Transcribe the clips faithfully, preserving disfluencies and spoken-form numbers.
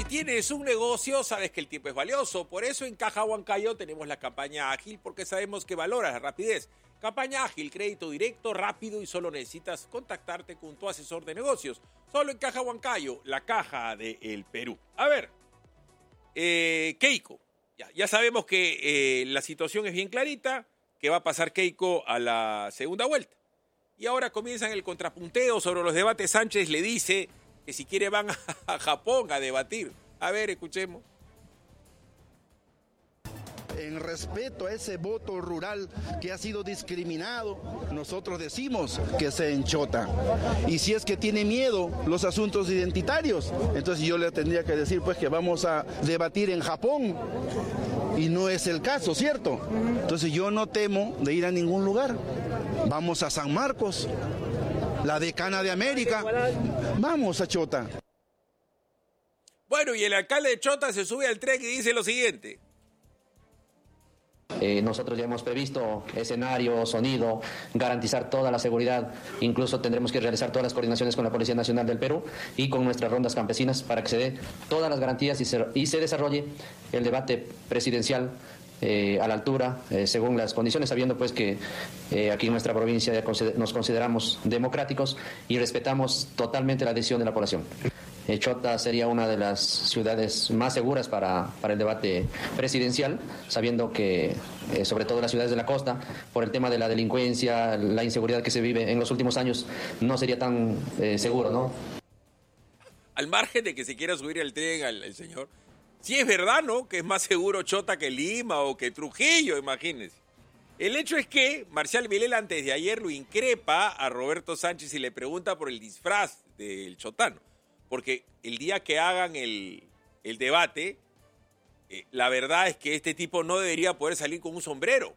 tienes un negocio, sabes que el tiempo es valioso. Por eso en Caja Huancayo tenemos la campaña ágil, porque sabemos que valoras la rapidez. Campaña ágil, crédito directo, rápido y solo necesitas contactarte con tu asesor de negocios. Solo en Caja Huancayo, la caja del Perú. A ver, eh, Keiko. Ya, ya sabemos que eh, la situación es bien clarita, que va a pasar Keiko a la segunda vuelta. Y ahora comienzan el contrapunteo sobre los debates. Sánchez le dice que si quiere van a Japón a debatir. A ver, escuchemos. En respeto a ese voto rural que ha sido discriminado, nosotros decimos que se enchota. Y si es que tiene miedo los asuntos identitarios, entonces yo le tendría que decir pues que vamos a debatir en Japón. Y no es el caso, ¿cierto? Entonces yo no temo de ir a ningún lugar. Vamos a San Marcos, la decana de América. Vamos a Chota. Bueno, y el alcalde de Chota se sube al tren y dice lo siguiente. Eh, nosotros ya hemos previsto escenario, sonido, garantizar toda la seguridad. Incluso tendremos que realizar todas las coordinaciones con la Policía Nacional del Perú y con nuestras rondas campesinas para que se dé todas las garantías y se, y se desarrolle el debate presidencial eh, a la altura, eh, según las condiciones, sabiendo pues que eh, aquí en nuestra provincia nos consideramos democráticos y respetamos totalmente la decisión de la población. Chota sería una de las ciudades más seguras para, para el debate presidencial, sabiendo que, eh, sobre todo en las ciudades de la costa, por el tema de la delincuencia, la inseguridad que se vive en los últimos años, no sería tan eh, seguro, ¿no? Al margen de que se quiera subir el tren al, al señor, sí es verdad, ¿no?, que es más seguro Chota que Lima o que Trujillo, imagínense. El hecho es que Marcial Vilela antes de ayer lo increpa a Roberto Sánchez y le pregunta por el disfraz del chotano. Porque el día que hagan el, el debate, eh, la verdad es que este tipo no debería poder salir con un sombrero.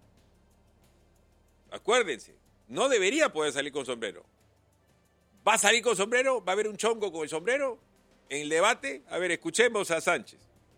Acuérdense, no debería poder salir con sombrero. ¿Va a salir con sombrero? ¿Va a haber un chongo con el sombrero en el debate? A ver, escuchemos a Sánchez.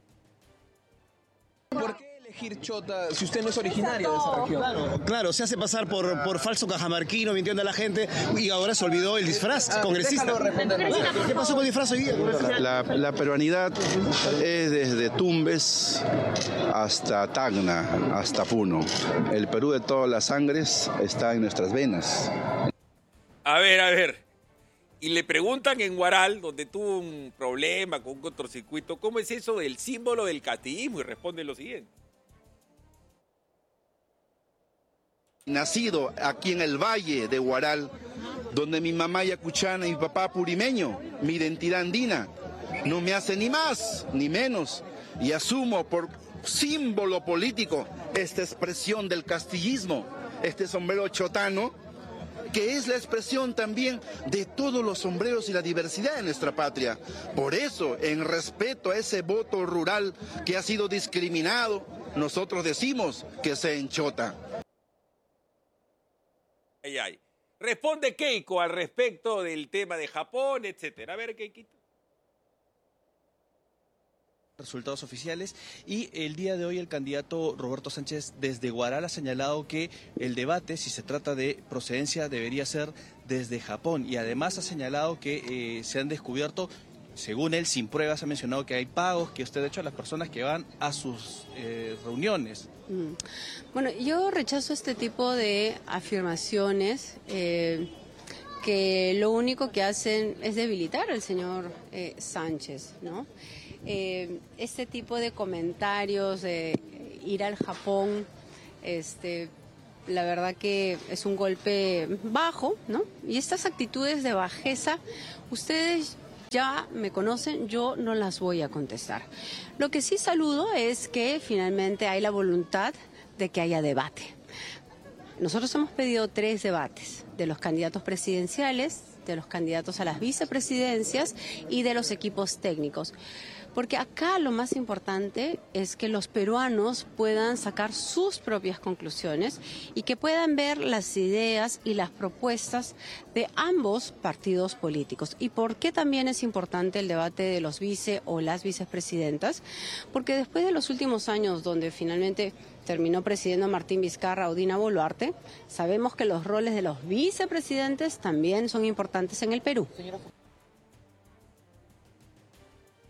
¿Por qué elegir Chota si usted no es originario de esa región? Claro, claro, se hace pasar por, por falso cajamarquino, mintiendo a la gente y ahora se olvidó el disfraz ah, congresista. ¿Qué pasó con el disfraz hoy día? La, la peruanidad es desde Tumbes hasta Tacna, hasta Puno. El Perú de todas las sangres está en nuestras venas. A ver, a ver. Y le preguntan en Huaral, donde tuvo un problema con un cortocircuito, ¿cómo es eso del símbolo del castillismo? Y responde lo siguiente. Nacido aquí en el valle de Huaral, donde mi mamá yacuchana y mi papá purimeño, mi identidad andina, no me hace ni más ni menos, y asumo por símbolo político esta expresión del castillismo, este sombrero chotano, que es la expresión también de todos los sombreros y la diversidad de nuestra patria. Por eso, en respeto a ese voto rural que ha sido discriminado, nosotros decimos que se enchota. Ay, ay. Responde Keiko al respecto del tema de Japón, etcétera. A ver, Keikito. Resultados oficiales, y el día de hoy el candidato Roberto Sánchez desde Huaral ha señalado que el debate, si se trata de procedencia, debería ser desde Japón, y además ha señalado que eh, se han descubierto, según él, sin pruebas, ha mencionado que hay pagos que usted ha hecho a las personas que van a sus eh, reuniones. Mm. Bueno, yo rechazo este tipo de afirmaciones eh, que lo único que hacen es debilitar al señor eh, Sánchez, ¿no? Eh, este tipo de comentarios de ir al Japón, este, la verdad que es un golpe bajo, ¿no? Y estas actitudes de bajeza, ustedes ya me conocen, yo no las voy a contestar. Lo que sí saludo es que finalmente hay la voluntad de que haya debate. Nosotros hemos pedido tres debates, de los candidatos presidenciales, de los candidatos a las vicepresidencias y de los equipos técnicos. Porque acá lo más importante es que los peruanos puedan sacar sus propias conclusiones y que puedan ver las ideas y las propuestas de ambos partidos políticos. ¿Y por qué también es importante el debate de los vice o las vicepresidentas? Porque después de los últimos años donde finalmente terminó presidiendo Martín Vizcarra o Dina Boluarte, sabemos que los roles de los vicepresidentes también son importantes en el Perú.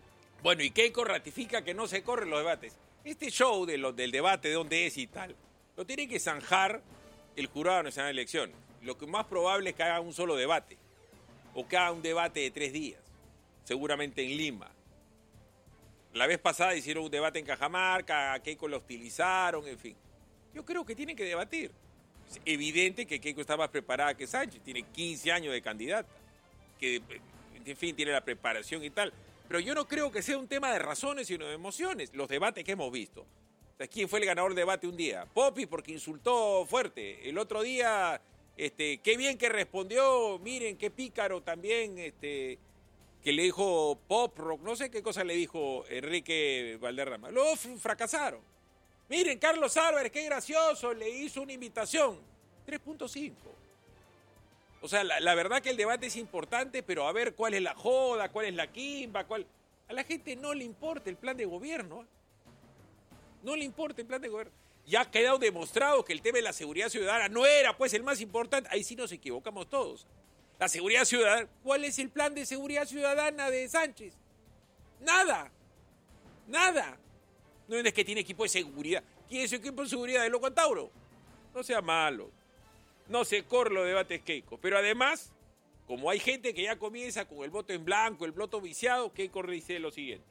Bueno, y Keiko ratifica que no se corren los debates. Este show de lo, del debate, de dónde es y tal, lo tiene que zanjar el Jurado Nacional de Elecciones. Lo que más probable es que haga un solo debate, o que haga un debate de tres días, seguramente en Lima. La vez pasada hicieron un debate en Cajamarca, a Keiko la hostilizaron, en fin. Yo creo que tienen que debatir. Es evidente que Keiko está más preparada que Sánchez, tiene quince años de candidata, que en fin tiene la preparación y tal. Pero yo no creo que sea un tema de razones, sino de emociones, los debates que hemos visto. O sea, ¿quién fue el ganador del debate un día? Popis, porque insultó fuerte. El otro día, este, qué bien que respondió, miren, qué pícaro también, este, que le dijo pop rock, no sé qué cosa le dijo Enrique Valderrama. Luego fracasaron. Miren, Carlos Álvarez, qué gracioso, le hizo una invitación. tres punto cinco. O sea, la, la verdad que el debate es importante, pero a ver cuál es la joda, cuál es la quimba, cuál... A la gente no le importa el plan de gobierno. ¿eh? No le importa el plan de gobierno. Ya ha quedado demostrado que el tema de la seguridad ciudadana no era, pues, el más importante. Ahí sí nos equivocamos todos. La seguridad ciudadana. ¿Cuál es el plan de seguridad ciudadana de Sánchez? Nada. Nada. No es que tiene equipo de seguridad. ¿Quién es su equipo de seguridad? ¿De Loco Antauro? No sea malo. No se corre los debates Keiko. Pero además, como hay gente que ya comienza con el voto en blanco, el voto viciado, Keiko dice lo siguiente.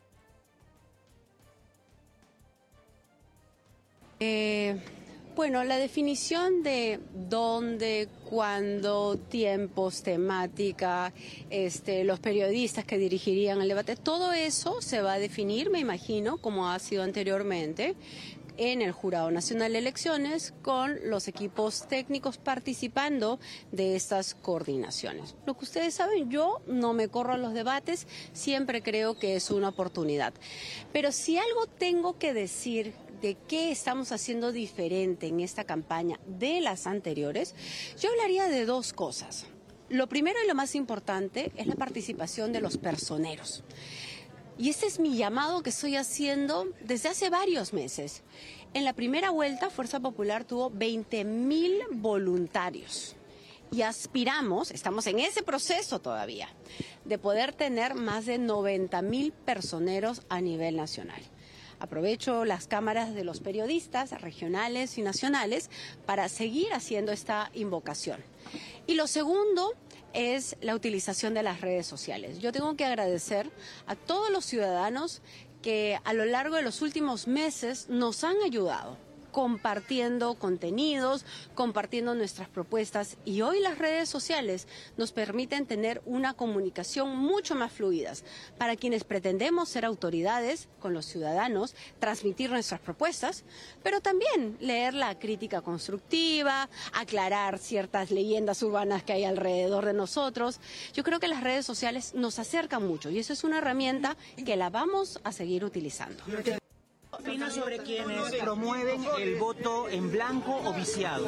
Eh, bueno, la definición de dónde, cuándo, tiempos, temática, este, los periodistas que dirigirían el debate, todo eso se va a definir, me imagino, como ha sido anteriormente, en el Jurado Nacional de Elecciones, con los equipos técnicos participando de estas coordinaciones. Lo que ustedes saben, yo no me corro a los debates, siempre creo que es una oportunidad. Pero si algo tengo que decir de qué estamos haciendo diferente en esta campaña de las anteriores, yo hablaría de dos cosas. Lo primero y lo más importante es la participación de los personeros. Y este es mi llamado que estoy haciendo desde hace varios meses. En la primera vuelta, Fuerza Popular tuvo veinte mil voluntarios. Y aspiramos, estamos en ese proceso todavía, de poder tener más de noventa mil personeros a nivel nacional. Aprovecho las cámaras de los periodistas regionales y nacionales para seguir haciendo esta invocación. Y lo segundo es la utilización de las redes sociales. Yo tengo que agradecer a todos los ciudadanos que a lo largo de los últimos meses nos han ayudado compartiendo contenidos, compartiendo nuestras propuestas, y hoy las redes sociales nos permiten tener una comunicación mucho más fluida para quienes pretendemos ser autoridades con los ciudadanos, transmitir nuestras propuestas, pero también leer la crítica constructiva, aclarar ciertas leyendas urbanas que hay alrededor de nosotros. Yo creo que las redes sociales nos acercan mucho y eso es una herramienta que la vamos a seguir utilizando. ¿Qué opina sobre quienes promueven el voto en blanco o viciado?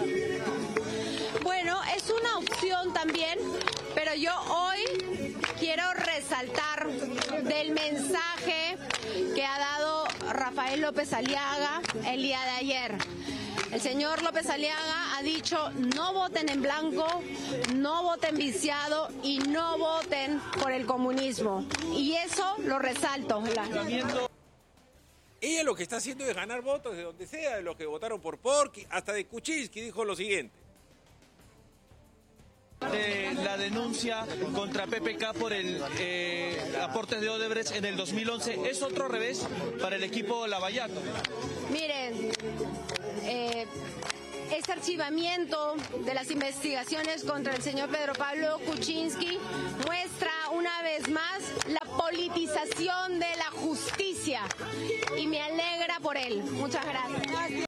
Bueno, es una opción también, pero yo hoy quiero resaltar del mensaje que ha dado Rafael López Aliaga el día de ayer. El señor López Aliaga ha dicho: no voten en blanco, no voten viciado y no voten por el comunismo. Y eso lo resalto. La... Ella lo que está haciendo es ganar votos de donde sea, de los que votaron por Porky, hasta de Kuczynski dijo lo siguiente. De la denuncia contra P P K por el eh, aportes de Odebrecht en el dos mil once, ¿es otro revés para el equipo Lavallato? Miren, eh, este archivamiento de las investigaciones contra el señor Pedro Pablo Kuczynski muestra una vez más la politización de la justicia y me alegra por él. Muchas gracias.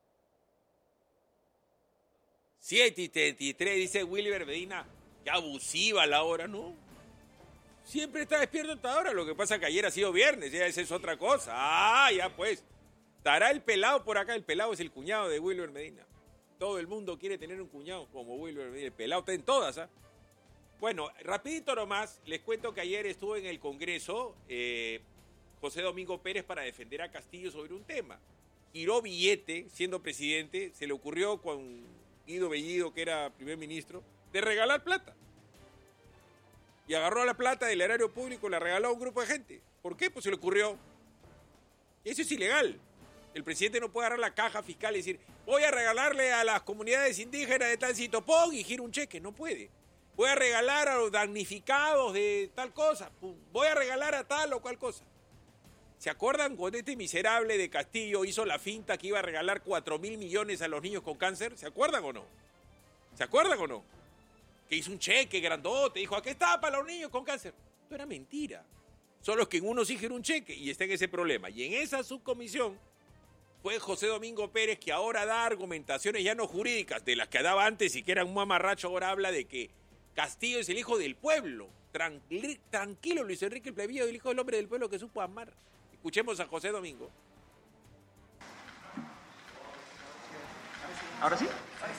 siete y treinta y tres, dice Wilber Medina, qué abusiva la hora, ¿no? Siempre está despierto hasta ahora, lo que pasa que ayer ha sido viernes, ya esa es otra cosa. Ah, ya pues. Estará el pelado por acá, el pelado es el cuñado de Wilber Medina. Todo el mundo quiere tener un cuñado como Wilber Medina, el pelado está en todas, ¿ah? ¿eh? Bueno, rapidito nomás, les cuento que ayer estuvo en el Congreso eh, José Domingo Pérez para defender a Castillo sobre un tema. Giró billete, siendo presidente, se le ocurrió con Guido Bellido, que era primer ministro, de regalar plata. Y agarró la plata del erario público y la regaló a un grupo de gente. ¿Por qué? Pues se le ocurrió. Y eso es ilegal. El presidente no puede agarrar la caja fiscal y decir, voy a regalarle a las comunidades indígenas de tal Citopón y gira un cheque. No puede. Voy a regalar a los damnificados de tal cosa. Pum. Voy a regalar a tal o cual cosa. ¿Se acuerdan cuando este miserable de Castillo hizo la finta que iba a regalar cuatro mil millones a los niños con cáncer? ¿Se acuerdan o no? ¿Se acuerdan o no? Que hizo un cheque grandote, dijo, aquí está para los niños con cáncer. Esto era mentira. Solo que en uno sí giró un cheque y está en ese problema. Y en esa subcomisión fue José Domingo Pérez, que ahora da argumentaciones ya no jurídicas, de las que daba antes y que era un mamarracho, ahora habla de que Castillo es el hijo del pueblo. Tranquilo, tranquilo Luis Enrique el plebeyo, el hijo del hombre del pueblo que supo amar. Escuchemos a José Domingo. ¿Ahora sí?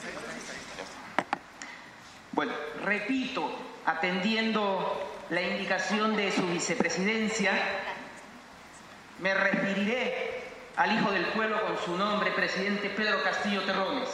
Bueno, repito, atendiendo la indicación de su vicepresidencia, me referiré al hijo del pueblo con su nombre, presidente Pedro Castillo Terrones.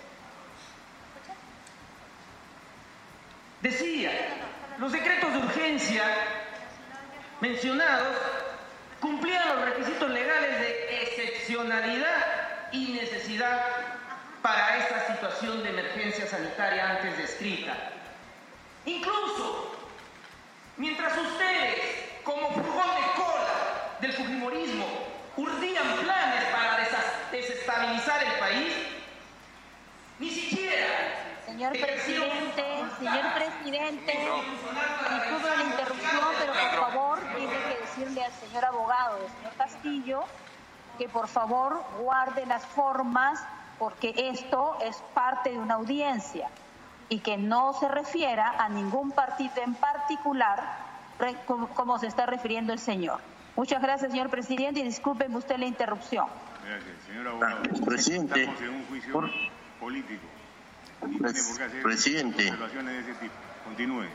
Decía, los decretos de urgencia mencionados cumplían los requisitos legales de excepcionalidad y necesidad para esta situación de emergencia sanitaria antes descrita. Incluso, mientras ustedes, como furgón de cola del fujimorismo, urdían planes para desestabilizar el país, ni siquiera... Señor presidente, señor presidente, disculpe la interrupción, pero por favor tiene que decirle al señor abogado, al señor Castillo, que por favor guarde las formas, porque esto es parte de una audiencia y que no se refiera a ningún partido en particular como se está refiriendo el señor. Muchas gracias, señor presidente, y discúlpeme usted la interrupción. Gracias, señor abogado. Presidente, estamos en un juicio por... político. Pres presidente. Observaciones de ese tipo. Continúe.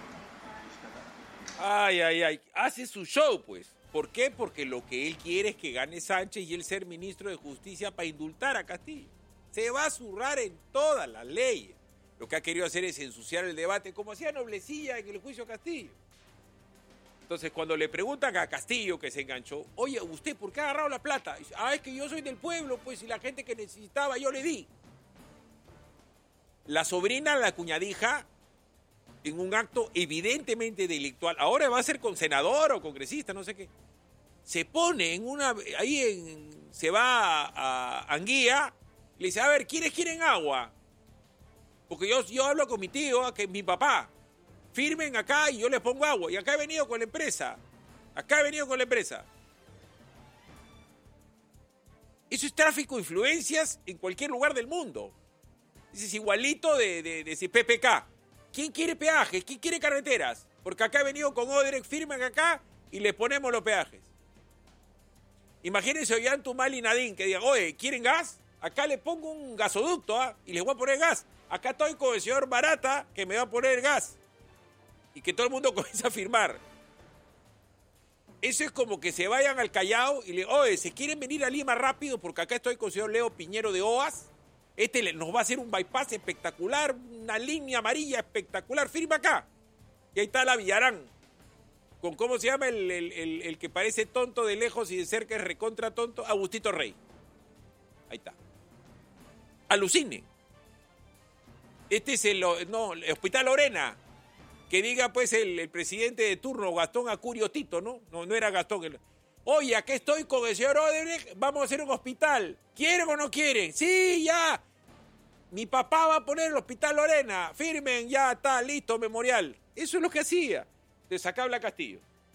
Ay, ay, ay. Hace su show, pues. ¿Por qué? Porque lo que él quiere es que gane Sánchez y él ser ministro de Justicia para indultar a Castillo. Se va a zurrar en todas las leyes. Lo que ha querido hacer es ensuciar el debate, como hacía Noblecilla en el juicio Castillo. Entonces, cuando le preguntan a Castillo, que se enganchó, oye, ¿usted por qué ha agarrado la plata? Dice, ah, es que yo soy del pueblo, pues, y la gente que necesitaba yo le di. La sobrina, la cuñadija, en un acto evidentemente delictual, ahora va a ser con senador o congresista, no sé qué, se pone en una, ahí en, se va a, a Anguía, le dice, a ver, ¿quiénes quieren agua? Porque yo, yo hablo con mi tío, que es mi papá, firmen acá y yo les pongo agua, y acá he venido con la empresa, acá he venido con la empresa. Eso es tráfico de influencias en cualquier lugar del mundo. Es igualito de, de, de, de P P K. ¿Quién quiere peajes? ¿Quién quiere carreteras? Porque acá he venido con Odrek, firman acá y le ponemos los peajes. Imagínense Ollanta y Nadine que digan, oye, ¿quieren gas? Acá le pongo un gasoducto, ¿ah? Y les voy a poner gas. Acá estoy con el señor Barata que me va a poner gas. Y que todo el mundo comienza a firmar. Eso es como que se vayan al Callao y le oye, ¿se quieren venir a Lima rápido? Porque acá estoy con el señor Leo Piñero de O A S. Este nos va a hacer un bypass espectacular, una línea amarilla espectacular, firma acá. Y ahí está la Villarán, con cómo se llama el, el, el, el que parece tonto de lejos y de cerca es recontra tonto, Agustito Rey. Ahí está. Alucine. Este es el, no, el Hospital Lorena. Que diga pues el, el presidente de turno, Gastón Acurio Tito, ¿no? No, no era Gastón. El, oye, aquí estoy con el señor Odebrecht, vamos a hacer un hospital. ¿Quieren o no quieren? Sí, ya. Mi papá va a poner el Hospital Lorena. Firmen, ya está, listo, memorial. Eso es lo que hacía. De sacarle a Castillo.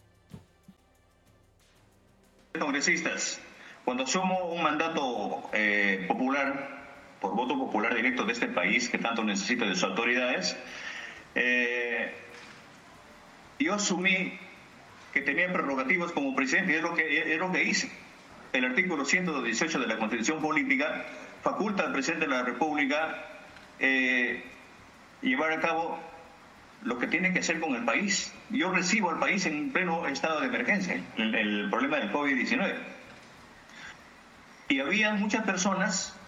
Congresistas, cuando asumo un mandato eh, popular, por voto popular directo de este país que tanto necesita de sus autoridades, eh, yo asumí que tenía prerrogativas como presidente y es lo que, es lo que hice. El artículo ciento dieciocho de la Constitución Política faculta al presidente de la República eh, llevar a cabo lo que tiene que hacer con el país. Yo recibo al país en pleno estado de emergencia, el, el problema del COVID diecinueve. Y había muchas personas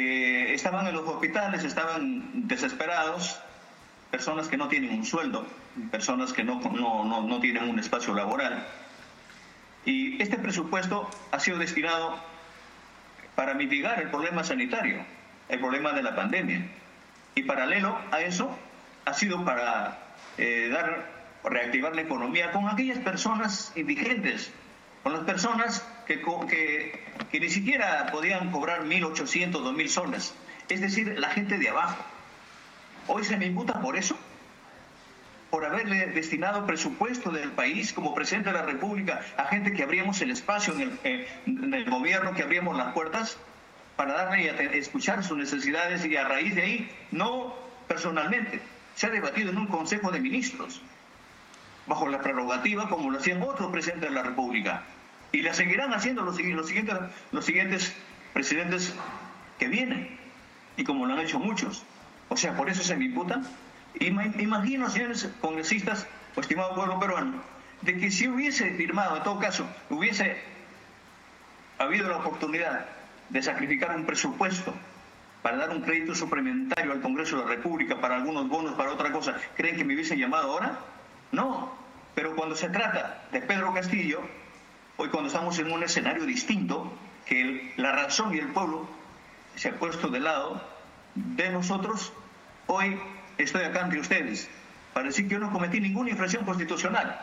que estaban en los hospitales, estaban desesperados, personas que no tienen un sueldo, personas que no, no, no, no tienen un espacio laboral. Y este presupuesto ha sido destinado para mitigar el problema sanitario, el problema de la pandemia. Y paralelo a eso, ha sido para eh, dar, reactivar la economía con aquellas personas indigentes, con las personas que, que, que ni siquiera podían cobrar mil ochocientos, dos mil soles, es decir, la gente de abajo. Hoy se me imputa por eso, por haberle destinado presupuesto del país como presidente de la República a gente que abríamos el espacio en el, eh, en el gobierno, que abríamos las puertas para darle y a escuchar sus necesidades, y a raíz de ahí, no personalmente, se ha debatido en un Consejo de Ministros, bajo la prerrogativa como lo hacían otros presidentes de la República, y la seguirán haciendo los, los, siguientes, los siguientes presidentes que vienen, y como lo han hecho muchos. O sea, por eso se me imputa. Imagino, señores congresistas, o estimado pueblo peruano, de que si hubiese firmado, en todo caso, hubiese habido la oportunidad de sacrificar un presupuesto para dar un crédito suplementario al Congreso de la República, para algunos bonos, para otra cosa, ¿creen que me hubiesen llamado ahora? No, pero cuando se trata de Pedro Castillo, hoy cuando estamos en un escenario distinto, que el, la razón y el pueblo se ha puesto de lado de nosotros, hoy estoy acá ante ustedes para decir que yo no cometí ninguna infracción constitucional.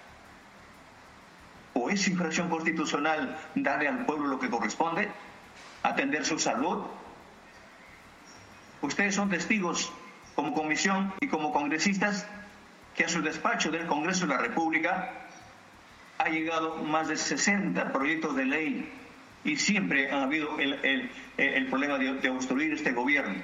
¿O es infracción constitucional darle al pueblo lo que corresponde? ¿Atender su salud? Ustedes son testigos, como comisión y como congresistas, que a su despacho del Congreso de la República ha llegado más de sesenta proyectos de ley, y siempre ha habido el, el, el problema de, de obstruir este gobierno.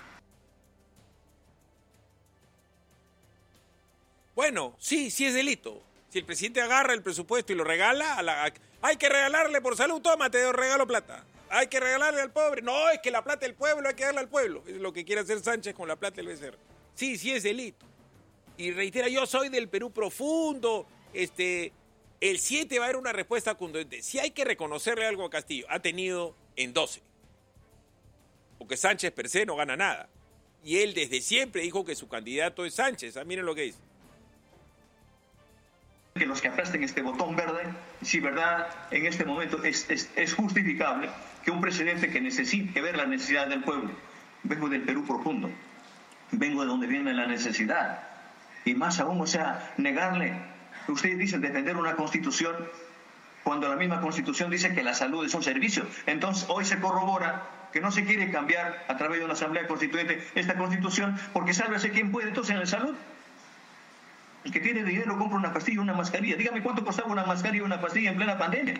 Bueno, sí, sí es delito. Si el presidente agarra el presupuesto y lo regala, a la, a, hay que regalarle por salud, tómate, yo regalo plata. Hay que regalarle al pobre. No, es que la plata del pueblo hay que darle al pueblo. Es lo que quiere hacer Sánchez con la plata del Becerra. Sí, sí es delito. Y reitera, yo soy del Perú profundo. Este, el siete va a haber una respuesta contundente. Si hay que reconocerle algo a Castillo, ha tenido en doce. Porque Sánchez per se no gana nada. Y él desde siempre dijo que su candidato es Sánchez. Ah, miren lo que dice. Que los que aplasten este botón verde, si verdad en este momento es, es, es justificable que un presidente que necesite ver la necesidad del pueblo, vengo del Perú profundo, vengo de donde viene la necesidad, y más aún, o sea, negarle, ustedes dicen defender una constitución cuando la misma constitución dice que la salud es un servicio. Entonces hoy se corrobora que no se quiere cambiar a través de una asamblea constituyente esta constitución, porque sálvese quien puede entonces en la salud. El que tiene dinero compra una pastilla y una mascarilla. Dígame cuánto costaba una mascarilla y una pastilla en plena pandemia.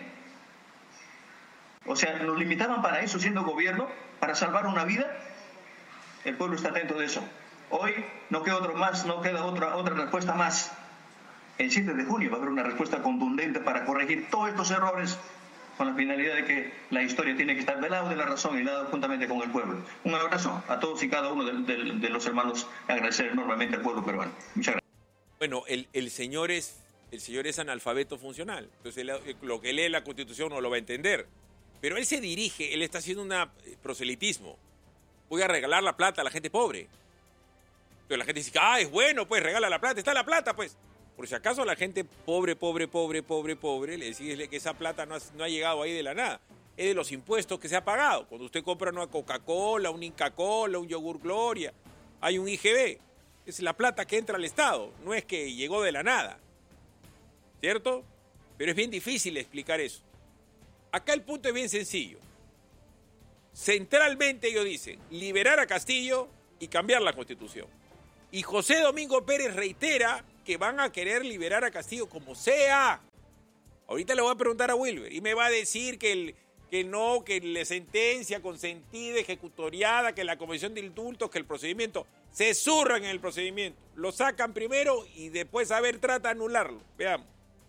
O sea, nos limitaban para eso siendo gobierno, para salvar una vida. El pueblo está atento de eso. Hoy no queda otro más, no queda otra, otra respuesta más. El siete de junio va a haber una respuesta contundente para corregir todos estos errores, con la finalidad de que la historia tiene que estar del lado de la razón y del lado juntamente con el pueblo. Un abrazo a todos y cada uno de, de, de los hermanos. Agradecer enormemente al pueblo peruano. Muchas gracias. Bueno, el, el, señor es, el señor es analfabeto funcional. Entonces, él, lo que lee la Constitución no lo va a entender. Pero él se dirige, él está haciendo un proselitismo. Voy a regalar la plata a la gente pobre. Entonces la gente dice, ah, es bueno, pues regala la plata, está la plata, pues. Por si acaso a la gente pobre, pobre, pobre, pobre, pobre, le decís que esa plata no ha, no ha llegado ahí de la nada. Es de los impuestos que se ha pagado. Cuando usted compra una Coca-Cola, un Inca-Cola, un Yogur Gloria, hay un I G B. Es la plata que entra al Estado, no es que llegó de la nada, ¿cierto? Pero es bien difícil explicar eso. Acá el punto es bien sencillo. Centralmente ellos dicen liberar a Castillo y cambiar la Constitución. Y José Domingo Pérez reitera que van a querer liberar a Castillo como sea. Ahorita le voy a preguntar a Wilber y me va a decir que el... que no, que la sentencia consentida, ejecutoriada, que la comisión de indultos, que el procedimiento, se zurran en el procedimiento, lo sacan primero y después a ver, trata de anularlo. Veamos.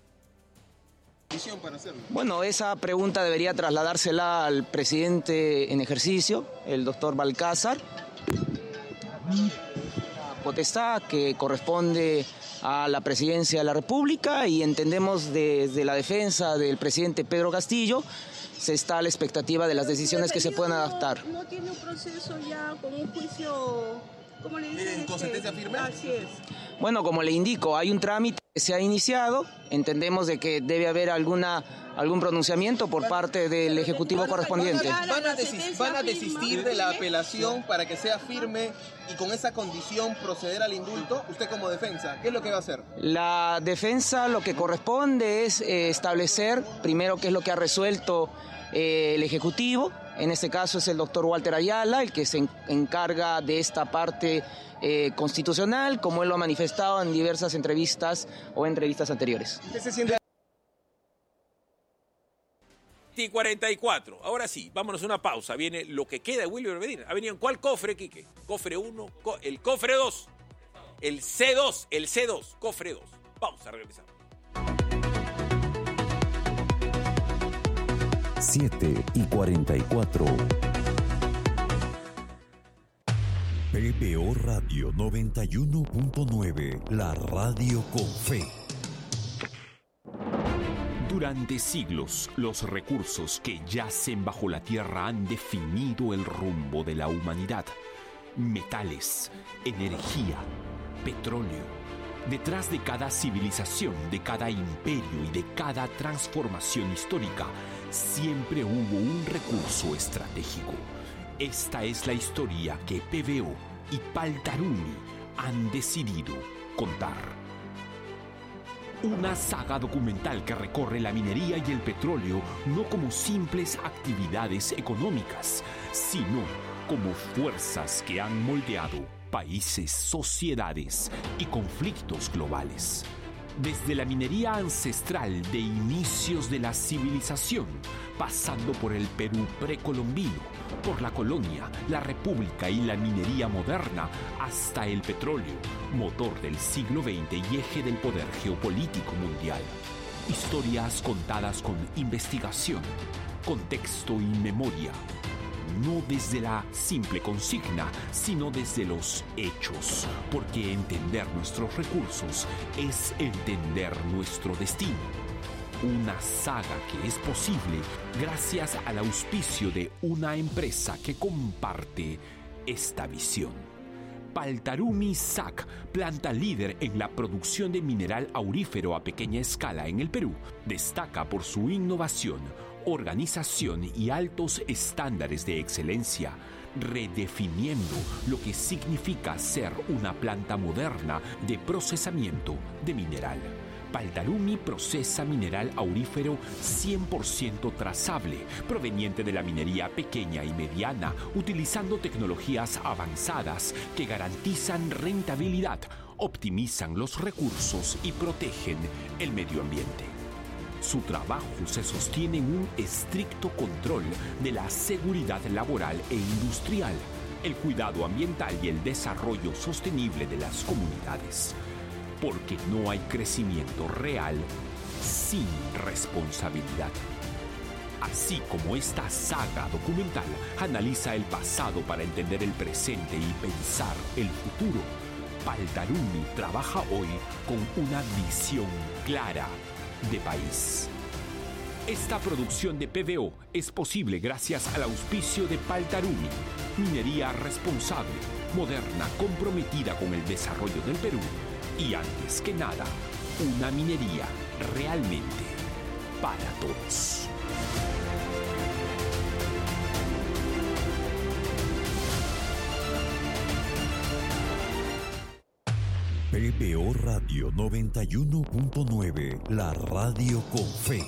Bueno, esa pregunta debería trasladársela al presidente en ejercicio, el doctor Balcázar. Potestad que corresponde a la presidencia de la República, y entendemos desde la defensa del presidente Pedro Castillo se está a la expectativa de las decisiones que se puedan adaptar. ¿No tiene un proceso ya con un juicio ¿Cómo le dicen? ¿Con sentencia firme? Así es. Bueno, como le indico, hay un trámite que se ha iniciado. Entendemos de que debe haber alguna algún pronunciamiento por parte del Ejecutivo correspondiente. ¿Van a, desistir, ¿Van a desistir de la apelación para que sea firme y con esa condición proceder al indulto? Usted como defensa, ¿qué es lo que va a hacer? La defensa lo que corresponde es eh, establecer primero qué es lo que ha resuelto eh, el Ejecutivo. En este caso es el doctor Walter Ayala, el que se en- encarga de esta parte eh, constitucional, como él lo ha manifestado en diversas entrevistas o entrevistas anteriores. ¿Usted se siente? Y cuarenta y cuatro. Ahora sí, vámonos a una pausa. Viene lo que queda de Wilber Medina. ¿Ha venido en cuál cofre, Quique? Cofre uno, co- el cofre dos, el C dos, el C dos, cofre dos. Pausa, regresamos. siete y cuarenta y cuatro. P B O Radio noventa y uno punto nueve, la radio con fe. Durante siglos, los recursos que yacen bajo la tierra han definido el rumbo de la humanidad. Metales, energía, petróleo. Detrás de cada civilización, de cada imperio y de cada transformación histórica, siempre hubo un recurso estratégico. Esta es la historia que P B O y Paltarumi han decidido contar. Una saga documental que recorre la minería y el petróleo no como simples actividades económicas, sino como fuerzas que han moldeado países, sociedades y conflictos globales. Desde la minería ancestral de inicios de la civilización, pasando por el Perú precolombino, por la colonia, la república y la minería moderna, hasta el petróleo, motor del siglo veinte y eje del poder geopolítico mundial. Historias contadas con investigación, contexto y memoria. No desde la simple consigna, sino desde los hechos, porque entender nuestros recursos es entender nuestro destino. Una saga que es posible gracias al auspicio de una empresa que comparte esta visión. Paltarumi S A C, planta líder en la producción de mineral aurífero a pequeña escala en el Perú, destaca por su innovación, organización y altos estándares de excelencia, redefiniendo lo que significa ser una planta moderna de procesamiento de mineral. Paltarumi procesa mineral aurífero cien por ciento trazable, proveniente de la minería pequeña y mediana, utilizando tecnologías avanzadas que garantizan rentabilidad, optimizan los recursos y protegen el medio ambiente. Su trabajo se sostiene en un estricto control de la seguridad laboral e industrial, el cuidado ambiental y el desarrollo sostenible de las comunidades. Porque no hay crecimiento real sin responsabilidad. Así como esta saga documental analiza el pasado para entender el presente y pensar el futuro, Paltarumi trabaja hoy con una visión clara de país. Esta producción de P B O es posible gracias al auspicio de Paltarumi, minería responsable, moderna, comprometida con el desarrollo del Perú y, antes que nada, una minería realmente para todos. P B O Radio noventa y uno punto nueve, la radio con fe.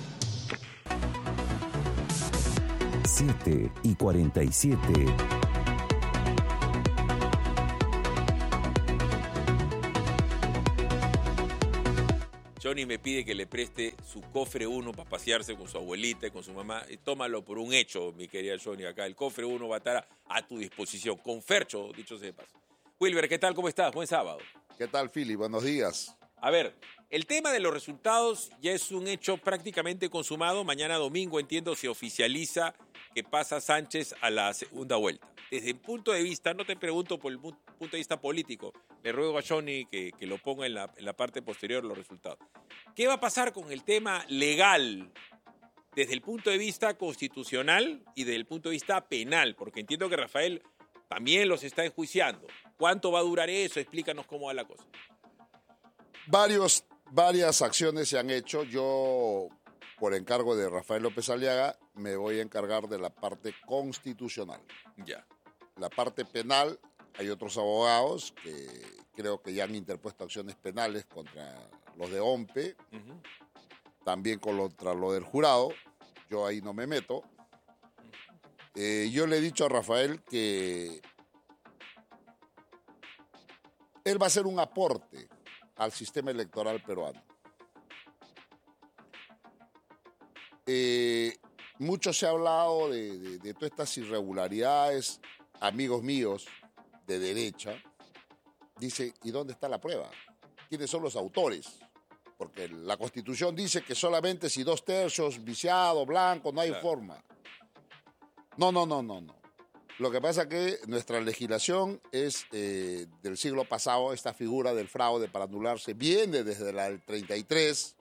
siete y cuarenta y siete. Johnny me pide que le preste su cofre uno para pasearse con su abuelita y con su mamá. Y tómalo por un hecho, mi querida Johnny, acá. El cofre uno va a estar a, a tu disposición. Con Fercho, dicho sea de paso. Wilber, ¿qué tal? ¿Cómo estás? Buen sábado. ¿Qué tal, Philly? Buenos días. A ver, el tema de los resultados ya es un hecho prácticamente consumado. Mañana domingo, entiendo, se oficializa que pasa Sánchez a la segunda vuelta. Desde el punto de vista, no te pregunto por el punto de vista político, le ruego a Johnny que, que lo ponga en la, en la parte posterior los resultados. ¿Qué va a pasar con el tema legal desde el punto de vista constitucional y desde el punto de vista penal? Porque entiendo que Rafael también los está enjuiciando. ¿Cuánto va a durar eso? Explícanos cómo va la cosa. Varios, varias acciones se han hecho. Yo, por encargo de Rafael López Aliaga, me voy a encargar de la parte constitucional. Ya. La parte penal, hay otros abogados que creo que ya han interpuesto acciones penales contra los de OMPE, uh-huh. también contra lo del jurado. Yo ahí no me meto. Eh, yo le he dicho a Rafael que él va a hacer un aporte al sistema electoral peruano. Eh, mucho se ha hablado de, de, de todas estas irregularidades. Amigos míos de derecha dice, ¿y dónde está la prueba? ¿Quiénes son los autores? Porque la Constitución dice que solamente si dos tercios, viciado, blanco, no hay claro. forma. No, no, no, no, no. Lo que pasa es que nuestra legislación es eh, del siglo pasado. Esta figura del fraude para anularse viene desde la del treinta y tres.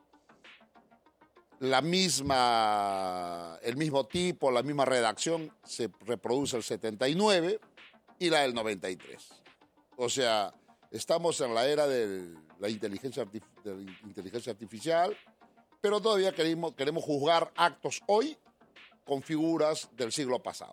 La misma, el mismo tipo, la misma redacción se reproduce el setenta y nueve y la del noventa y tres. O sea, estamos en la era de la inteligencia, artif- de la inteligencia artificial, pero todavía queremos, queremos juzgar actos hoy con figuras del siglo pasado.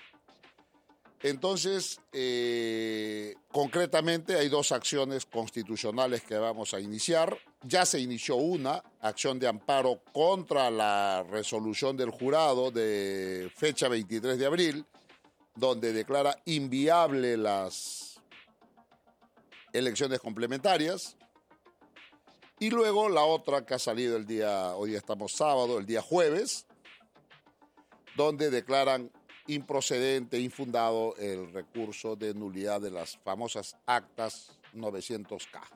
Entonces, eh, concretamente hay dos acciones constitucionales que vamos a iniciar. Ya se inició una acción de amparo contra la resolución del jurado de fecha veintitrés de abril, donde declara inviable las elecciones complementarias. Y luego la otra que ha salido el día, hoy estamos sábado, el día jueves, donde declaran improcedente, infundado el recurso de nulidad de las famosas actas novecientos K.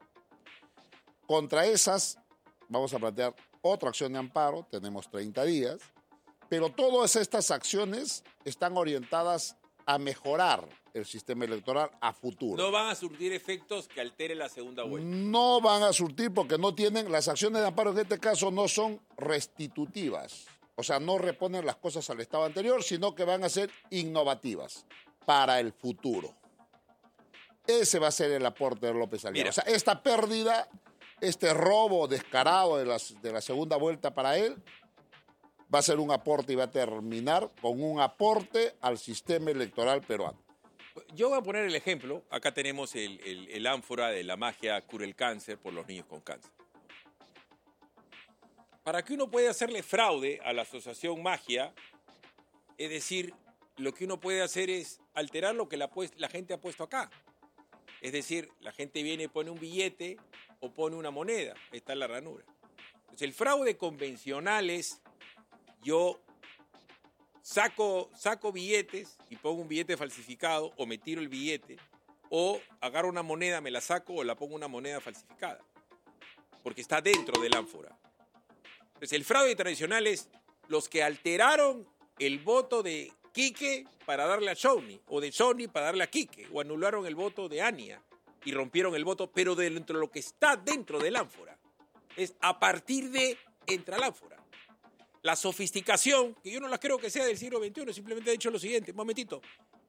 Contra esas vamos a plantear otra acción de amparo, tenemos treinta días, pero todas estas acciones están orientadas a mejorar el sistema electoral a futuro. No van a surtir efectos que alteren la segunda vuelta. No van a surtir porque no tienen, las acciones de amparo en este caso no son restitutivas. O sea, no reponen las cosas al estado anterior, sino que van a ser innovativas para el futuro. Ese va a ser el aporte de López Aliaga. O sea, esta pérdida, este robo descarado de, las, de la segunda vuelta para él, va a ser un aporte y va a terminar con un aporte al sistema electoral peruano. Yo voy a poner el ejemplo. Acá tenemos el, el, el ánfora de la magia cura el cáncer por los niños con cáncer. Para que uno pueda hacerle fraude a la asociación Magia, es decir, lo que uno puede hacer es alterar lo que la, la gente ha puesto acá. Es decir, la gente viene y pone un billete o pone una moneda. Ahí está la ranura. Entonces, el fraude convencional es yo saco, saco billetes y pongo un billete falsificado o me tiro el billete o agarro una moneda, me la saco o la pongo una moneda falsificada. Porque está dentro del ánfora. Entonces, el fraude tradicional es los que alteraron el voto de Quique para darle a Shawnee, o de Shawnee para darle a Quique, o anularon el voto de Ania y rompieron el voto, pero dentro de lo que está dentro del ánfora. Es a partir de entra el ánfora. La sofisticación, que yo no la creo que sea del siglo veintiuno, simplemente he dicho lo siguiente, un momentito.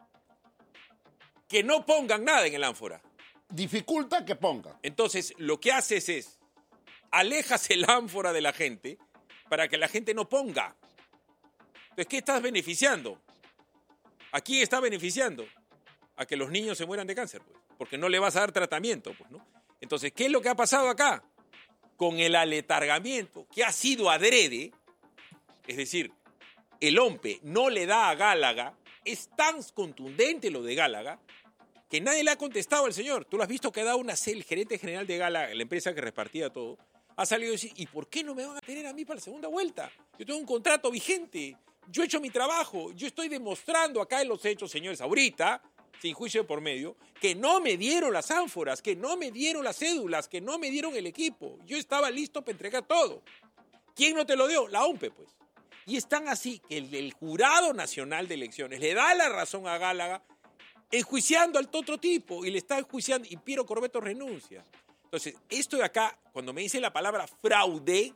Que no pongan nada en el ánfora. Dificulta que pongan. Entonces, lo que haces es alejas el ánfora de la gente para que la gente no ponga. Entonces, ¿qué estás beneficiando? ¿A quién estás beneficiando? A que los niños se mueran de cáncer, pues, porque no le vas a dar tratamiento, pues, ¿no? Entonces, ¿qué es lo que ha pasado acá? Con el aletargamiento, que ha sido adrede, es decir, el OMPE no le da a Gálaga, es tan contundente lo de Gálaga, que nadie le ha contestado al señor. Tú lo has visto que ha dado una el gerente general de Gálaga, la empresa que repartía todo, ha salido a decir, ¿y por qué no me van a tener a mí para la segunda vuelta? Yo tengo un contrato vigente, yo he hecho mi trabajo, yo estoy demostrando acá en los hechos, señores, ahorita, sin juicio por medio, que no me dieron las ánforas, que no me dieron las cédulas, que no me dieron el equipo. Yo estaba listo para entregar todo. ¿Quién no te lo dio? La OMPE, pues. Y están así que el, el Jurado Nacional de Elecciones le da la razón a Gálaga enjuiciando al otro tipo y le está enjuiciando y Piero Corbeto renuncia. Entonces, esto de acá, cuando me dice la palabra fraude,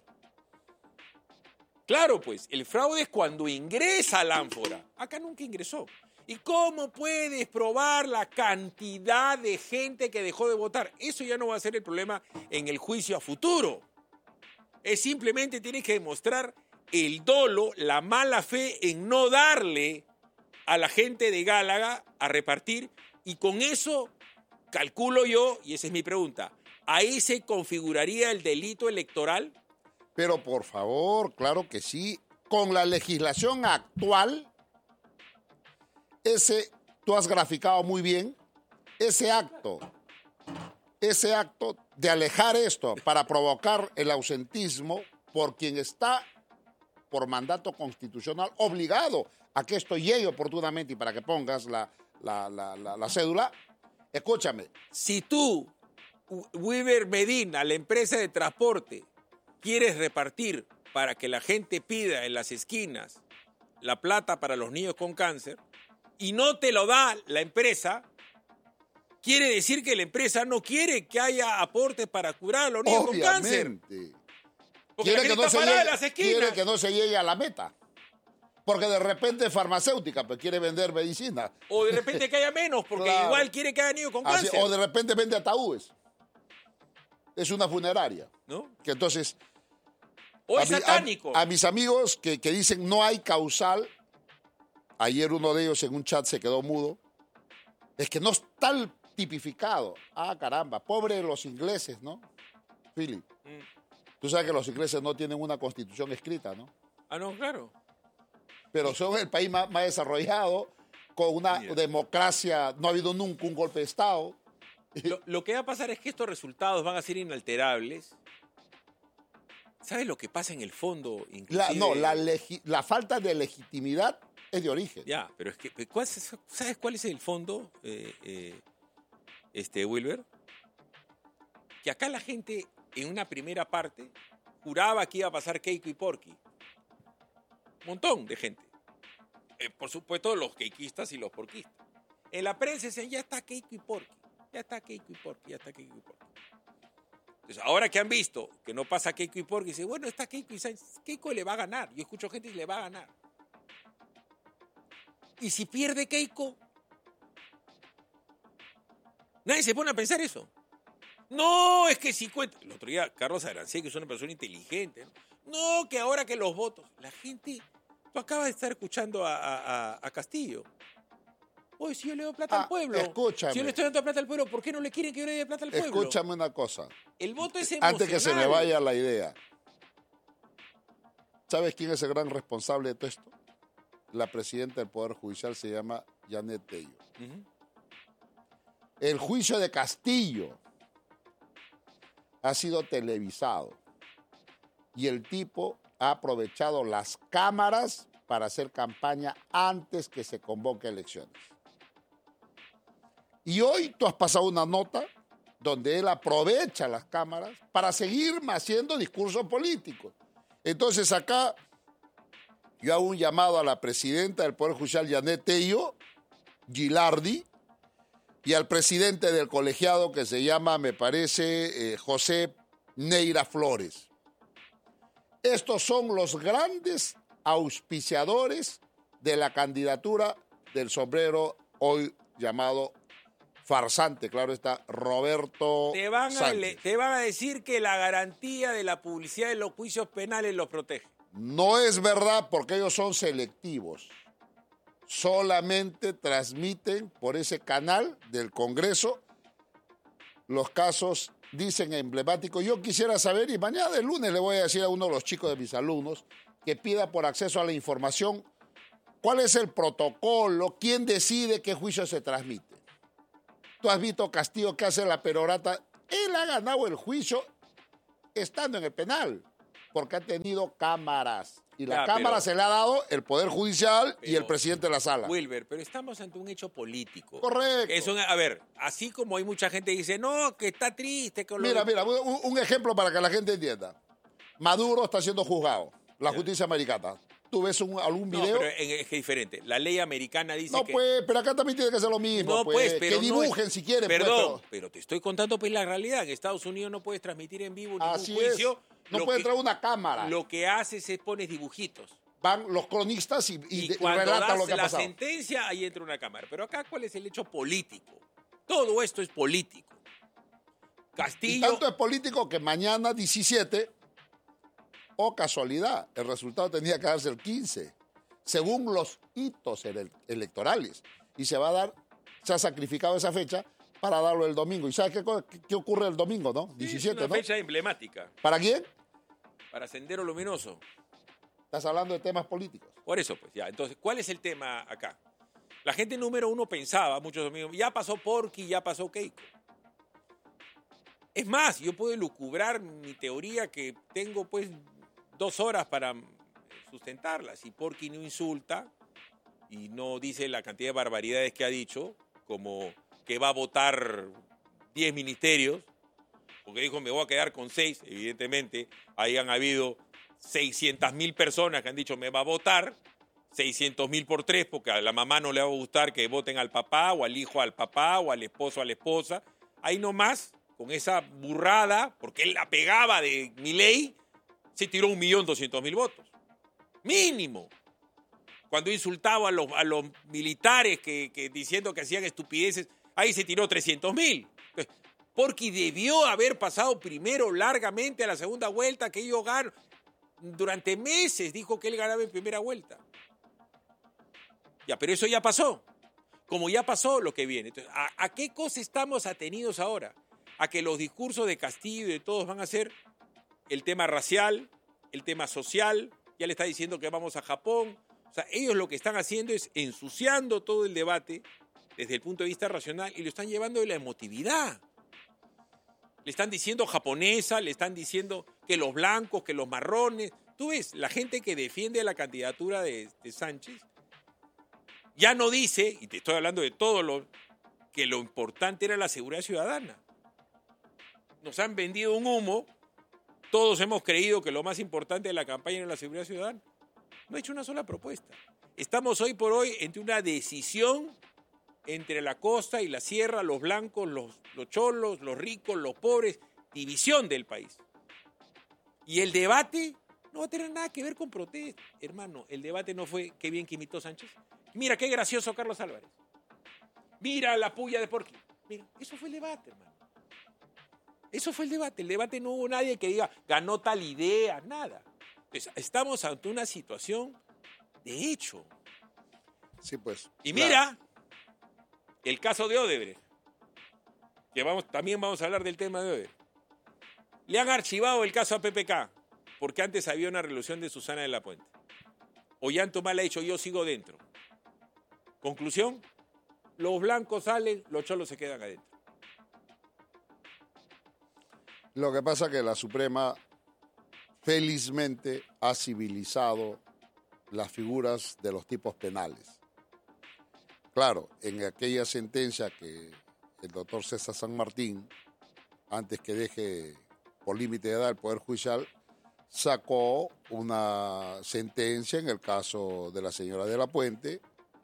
claro, pues, el fraude es cuando ingresa al ánfora. Acá nunca ingresó. ¿Y cómo puedes probar la cantidad de gente que dejó de votar? Eso ya no va a ser el problema en el juicio a futuro. Es simplemente tienes que demostrar el dolo, la mala fe en no darle a la gente de Gálaga a repartir, y con eso calculo yo, y esa es mi pregunta, ¿ahí se configuraría el delito electoral? Pero por favor, claro que sí. Con la legislación actual, ese, tú has graficado muy bien, ese acto, ese acto de alejar esto para provocar el ausentismo por quien está por mandato constitucional obligado a que esto llegue oportunamente y para que pongas la, la, la, la, la cédula, escúchame. Si tú, Weber Medina, la empresa de transporte, quieres repartir para que la gente pida en las esquinas la plata para los niños con cáncer y no te lo da la empresa, quiere decir que la empresa no quiere que haya aportes para curar a los niños con cáncer. Obviamente. Porque Quiere la que, gente no está se parada llegue, en las esquinas. quiere que no se llegue a la meta. Porque de repente es farmacéutica, pues quiere vender medicina. O de repente que haya menos, porque Claro. igual quiere que haya niños con Así, cáncer. o de repente vende ataúdes. Es una funeraria. ¿No? Que entonces... O a es mi- a- satánico. A, mis amigos que, que dicen no hay causal, ayer uno de ellos en un chat se quedó mudo, es que no está tipificado. Ah, caramba, pobre los ingleses, ¿no? Philip, Mm. tú sabes que los ingleses no tienen una constitución escrita, ¿no? Ah, no, claro. Pero son el país más, más desarrollado, con una Mira. democracia, no ha habido nunca un golpe de Estado. Lo, lo que va a pasar es que estos resultados van a ser inalterables. ¿Sabes lo que pasa en el fondo? La, Inclusive? no, la, legi- la falta de legitimidad es de origen. Ya, pero es que, ¿cuál es- ¿sabes cuál es el fondo, eh, eh, este, Wilber? Que acá la gente, en una primera parte, juraba que iba a pasar Keiko y Porky. Un montón de gente. Eh, por supuesto, los keikistas y los porquistas. En la prensa decían, ya está Keiko y Porky. Ya está Keiko y Porky, ya está Keiko y Porky. Entonces, ahora que han visto que no pasa Keiko y Porky, dicen, bueno, está Keiko y Sánchez. Keiko le va a ganar. Yo escucho gente y le va a ganar. ¿Y si pierde Keiko? Nadie se pone a pensar eso. No, es que si cuenta... El otro día, Carlos Arancé, que es una persona inteligente. No, no que ahora que los votos... La gente... Tú acabas de estar escuchando a, a, a- a Castillo. Oye, si yo le doy plata Ah, al pueblo. escúchame. Si yo le estoy dando plata al pueblo, ¿por qué no le quieren que yo le dé plata al pueblo? Escúchame una cosa. El voto es emocional. Antes que se me vaya la idea. ¿Sabes quién es el gran responsable de todo esto? La presidenta del Poder Judicial se llama Janet Tello. Ujú. El juicio de Castillo ha sido televisado y el tipo ha aprovechado las cámaras para hacer campaña antes que se convoque elecciones. Y hoy tú has pasado una nota donde él aprovecha las cámaras para seguir haciendo discursos políticos. Entonces acá yo hago un llamado a la presidenta del Poder Judicial, Janet Tello, Gilardi, y al presidente del colegiado que se llama, me parece, eh, José Neira Flores. Estos son los grandes auspiciadores de la candidatura del sombrero hoy llamado farsante, claro está, Roberto Te van, a, Sánchez. le- te van a decir que la garantía de la publicidad de los juicios penales los protege. No es verdad porque ellos son selectivos. Solamente transmiten por ese canal del Congreso los casos, dicen, emblemáticos. Yo quisiera saber, y mañana el lunes le voy a decir a uno de los chicos de mis alumnos que pida por acceso a la información cuál es el protocolo, quién decide qué juicio se transmite. Tú has visto Castillo que hace la perorata. Él ha ganado el juicio estando en el penal, porque ha tenido cámaras. Y la Ya, cámara pero- se le ha dado el Poder Judicial y Pero- el presidente de la sala. Wilber, pero estamos ante un hecho político. Correcto. Es un- a ver, así como hay mucha gente que dice, no, que está triste con lo Mira, de-". mira, un, un ejemplo para que la gente entienda. Maduro está siendo juzgado, la justicia americana. ¿Tú ves un- algún No, video? pero es es que es diferente. La ley americana dice No, que... pues, pero acá también tiene que ser lo mismo. No, pues, pues, pero que no dibujen es- si quieren. pues, Perdón, pero- pero te estoy contando pues la realidad. En Estados Unidos no puedes transmitir en vivo ningún Así juicio. es. No Lo puede que- traer una cámara. Lo que haces es pones dibujitos. van los cronistas y, y, Y de- cuando relatan das lo que ha la pasado. sentencia, ahí entra una cámara. Pero acá, ¿cuál es el hecho político? Todo esto es político. Y Castillo, tanto es político que mañana diecisiete, o casualidad, el resultado tenía que darse el quince, según los hitos ele- electorales. Y se va a dar, se ha sacrificado esa fecha para darlo el domingo. ¿Y sabes qué, co- qué ocurre el domingo, no? es diecisiete, una ¿no? fecha emblemática ¿Para quién? para Sendero Luminoso. Estás hablando de temas políticos. Por eso, pues ya. Entonces, ¿cuál es el tema acá? La gente número uno pensaba, muchos amigos, ya pasó Porky, ya pasó Keiko. Es más, yo puedo lucubrar mi teoría que tengo pues dos horas para sustentarla. Si Porky no insulta y no dice la cantidad de barbaridades que ha dicho, como que va a votar diez ministerios, porque dijo me voy a quedar con seis, evidentemente, ahí han habido seiscientas mil personas que han dicho me va a votar, seiscientos mil por tres, porque a la mamá no le va a gustar que voten al papá, o al hijo al papá, o al esposo a la esposa. Ahí nomás, con esa burrada, porque él la pegaba de Milei, se tiró un millón doscientos mil votos. Mínimo. Cuando insultaba a los, a los militares que, que diciendo que hacían estupideces, ahí se tiró trescientos mil. Porque debió haber pasado primero largamente a la segunda vuelta, que ellos ganan. Durante meses dijo que él ganaba en primera vuelta. Ya, pero eso ya pasó. Como ya pasó, lo que viene. Entonces, ¿a, a qué cosa estamos atenidos ahora? A que los discursos de Castillo y de todos van a ser el tema racial, el tema social, ya le está diciendo que vamos a Japón. O sea, ellos lo que están haciendo es ensuciando todo el debate desde el punto de vista racional y lo están llevando de la emotividad. Le están diciendo japonesa, le están diciendo que los blancos, que los marrones. Tú ves, la gente que defiende la candidatura de, de Sánchez ya no dice, y te estoy hablando de todo lo, que lo importante era la seguridad ciudadana. Nos han vendido un humo, todos hemos creído que lo más importante de la campaña era la seguridad ciudadana. No ha hecho una sola propuesta. Estamos hoy por hoy entre una decisión entre la costa y la sierra, los blancos, los, los cholos, los ricos, los pobres, división del país. Y el debate no va a tener nada que ver con protesta. Hermano, el debate no fue qué bien que imitó Sánchez. Mira qué gracioso Carlos Álvarez. Mira la puya de Porky. Mira, eso fue el debate, hermano. Eso fue el debate. El debate no hubo nadie que diga ganó tal idea, nada. Entonces, estamos ante una situación de hecho. Sí, pues. Y mira, el caso de Odebrecht, que vamos, también vamos a hablar del tema de Odebrecht. Le han archivado el caso a P P K, porque antes había una resolución de Susana de la Puente. Ollantaytamala ha dicho, yo sigo dentro. Conclusión, los blancos salen, los cholos se quedan adentro. Lo que pasa es que la Suprema felizmente ha civilizado las figuras de los tipos penales. Claro, en aquella sentencia que el doctor César San Martín, antes que deje por límite de edad el Poder Judicial, sacó una sentencia en el caso de la señora de la Puente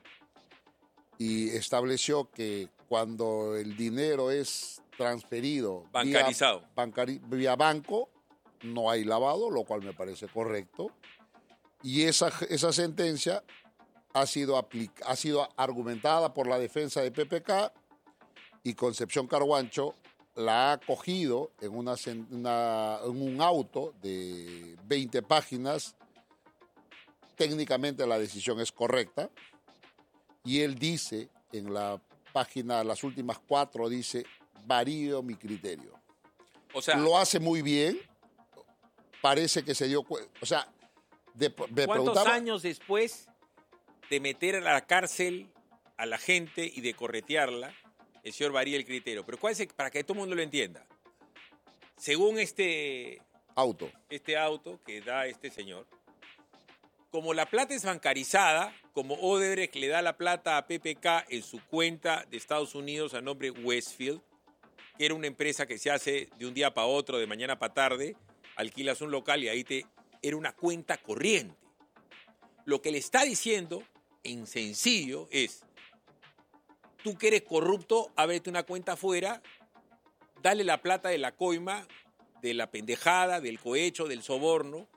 y estableció que cuando el dinero es transferido bancarizado vía, bancari, vía banco, no hay lavado, lo cual me parece correcto. Y esa, esa sentencia ha sido, aplica, ha sido argumentada por la defensa de P P K y Concepción Carhuancho la ha cogido en, una, una, en un auto de veinte páginas. Técnicamente la decisión es correcta y él dice en la página, las últimas cuatro, dice, varío mi criterio. O sea, lo hace muy bien, parece que se dio cuenta, o sea, de, de ¿cuántos años después de meter a la cárcel a la gente y de corretearla, el señor varía el criterio? Pero ¿cuál es el, para que todo el mundo lo entienda? Según este auto, este auto que da este señor, como la plata es bancarizada, como Odebrecht le da la plata a P P K en su cuenta de Estados Unidos a nombre Westfield, que era una empresa que se hace de un día para otro, de mañana para tarde, alquilas un local y ahí te era una cuenta corriente. Lo que le está diciendo, en sencillo, es, tú que eres corrupto, ábrete una cuenta afuera, dale la plata de la coima, de la pendejada, del cohecho, del soborno,